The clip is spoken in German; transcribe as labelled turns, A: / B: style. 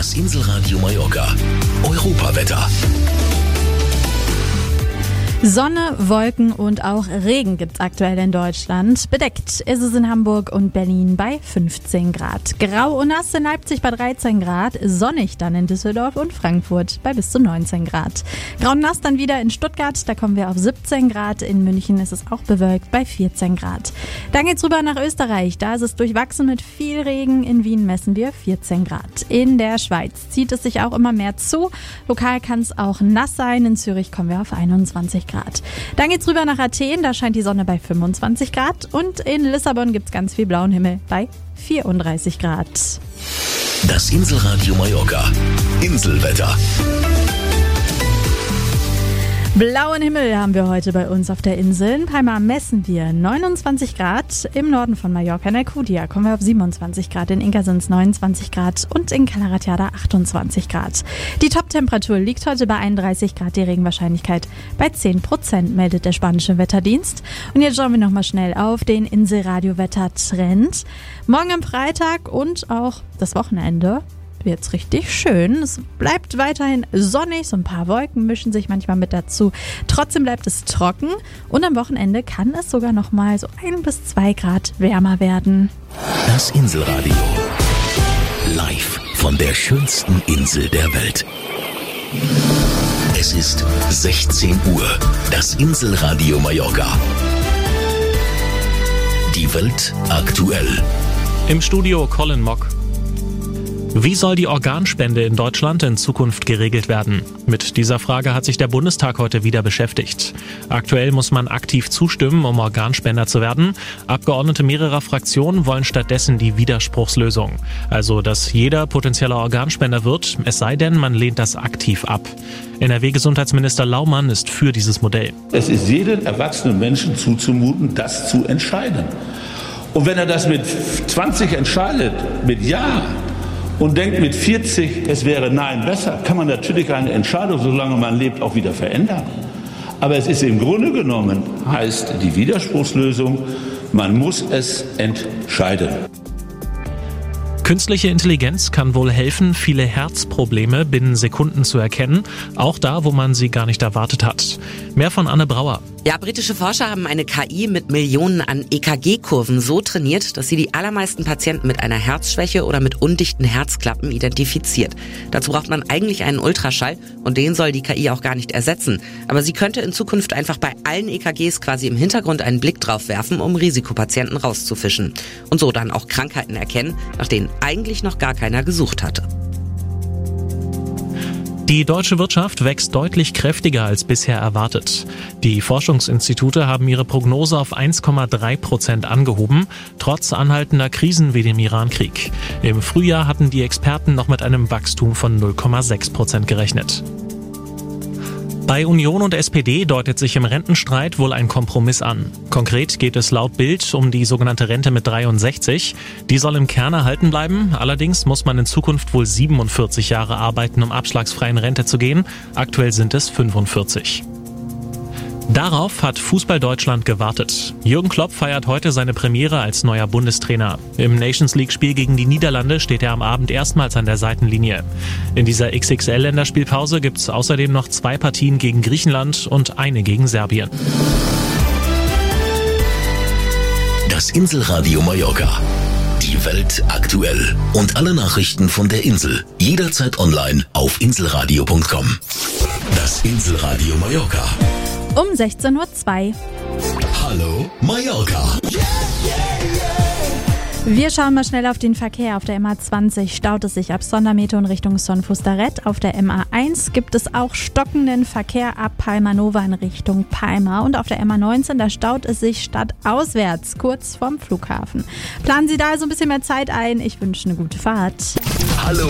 A: Das Inselradio Mallorca. Europawetter.
B: Sonne, Wolken und auch Regen gibt's aktuell in Deutschland. Bedeckt ist es in Hamburg und Berlin bei 15 Grad. Grau und nass in Leipzig bei 13 Grad. Sonnig dann in Düsseldorf und Frankfurt bei bis zu 19 Grad. Grau und nass dann wieder in Stuttgart, da kommen wir auf 17 Grad. In München ist es auch bewölkt bei 14 Grad. Dann geht's rüber nach Österreich. Da ist es durchwachsen mit viel Regen. In Wien messen wir 14 Grad. In der Schweiz zieht es sich auch immer mehr zu. Lokal kann es auch nass sein. In Zürich kommen wir auf 21 Grad. Dann geht's rüber nach Athen, da scheint die Sonne bei 25 Grad und in Lissabon gibt's ganz viel blauen Himmel bei 34 Grad.
A: Das Inselradio Mallorca. Inselwetter.
B: Blauen Himmel haben wir heute bei uns auf der Insel. In Palma messen wir 29 Grad. Im Norden von Mallorca in Alcudia kommen wir auf 27 Grad. In Inca sind es 29 Grad und in Cala Ratjada 28 Grad. Die Top-Temperatur liegt heute bei 31 Grad. Die Regenwahrscheinlichkeit bei 10%, meldet der spanische Wetterdienst. Und jetzt schauen wir nochmal schnell auf den Inselradio-Wetter-Trend. Morgen am Freitag und auch das Wochenende wird's richtig schön. Es bleibt weiterhin sonnig, so ein paar Wolken mischen sich manchmal mit dazu. Trotzdem bleibt es trocken und am Wochenende kann es sogar noch mal so 1 bis 2 Grad wärmer werden.
A: Das Inselradio. Live von der schönsten Insel der Welt. Es ist 16 Uhr. Das Inselradio Mallorca. Die Welt aktuell.
C: Im Studio Colin Mock. Wie soll die Organspende in Deutschland in Zukunft geregelt werden? Mit dieser Frage hat sich der Bundestag heute wieder beschäftigt. Aktuell muss man aktiv zustimmen, um Organspender zu werden. Abgeordnete mehrerer Fraktionen wollen stattdessen die Widerspruchslösung. Also, dass jeder potenzieller Organspender wird, es sei denn, man lehnt das aktiv ab. NRW-Gesundheitsminister Laumann ist für dieses Modell.
D: Es ist jedem erwachsenen Menschen zuzumuten, das zu entscheiden. Und wenn er das mit 20 entscheidet, mit Ja, und denkt mit 40, es wäre Nein besser, kann man natürlich eine Entscheidung, solange man lebt, auch wieder verändern. Aber es ist im Grunde genommen, heißt die Widerspruchslösung, man muss es entscheiden.
C: Künstliche Intelligenz kann wohl helfen, viele Herzprobleme binnen Sekunden zu erkennen, auch da, wo man sie gar nicht erwartet hat. Mehr von Anne Brauer.
E: Ja, britische Forscher haben eine KI mit Millionen an EKG-Kurven so trainiert, dass sie die allermeisten Patienten mit einer Herzschwäche oder mit undichten Herzklappen identifiziert. Dazu braucht man eigentlich einen Ultraschall und den soll die KI auch gar nicht ersetzen. Aber sie könnte in Zukunft einfach bei allen EKGs quasi im Hintergrund einen Blick drauf werfen, um Risikopatienten rauszufischen. Und so dann auch Krankheiten erkennen, nach denen eigentlich noch gar keiner gesucht hatte.
C: Die deutsche Wirtschaft wächst deutlich kräftiger als bisher erwartet. Die Forschungsinstitute haben ihre Prognose auf 1,3% angehoben, trotz anhaltender Krisen wie dem Iran-Krieg. Im Frühjahr hatten die Experten noch mit einem Wachstum von 0,6% gerechnet. Bei Union und SPD deutet sich im Rentenstreit wohl ein Kompromiss an. Konkret geht es laut Bild um die sogenannte Rente mit 63. Die soll im Kern erhalten bleiben. Allerdings muss man in Zukunft wohl 47 Jahre arbeiten, um abschlagsfrei in Rente zu gehen. Aktuell sind es 45. Darauf hat Fußball Deutschland gewartet. Jürgen Klopp feiert heute seine Premiere als neuer Bundestrainer. Im Nations-League-Spiel gegen die Niederlande steht er am Abend erstmals an der Seitenlinie. In dieser XXL-Länderspielpause gibt es außerdem noch 2 Partien gegen Griechenland und eine gegen Serbien.
A: Das Inselradio Mallorca. Die Welt aktuell. Und alle Nachrichten von der Insel. Jederzeit online auf inselradio.com. Das Inselradio Mallorca.
B: Um 16.02 Uhr.
A: Hallo Mallorca.
B: Wir schauen mal schnell auf den Verkehr. Auf der MA20 staut es sich ab Sondermeto in Richtung Son Fustaret. Auf der MA1 gibt es auch stockenden Verkehr ab Palma Nova in Richtung Palma. Und auf der MA19, da staut es sich stadtauswärts, kurz vorm Flughafen. Planen Sie da also ein bisschen mehr Zeit ein. Ich wünsche eine gute Fahrt.
A: Hallo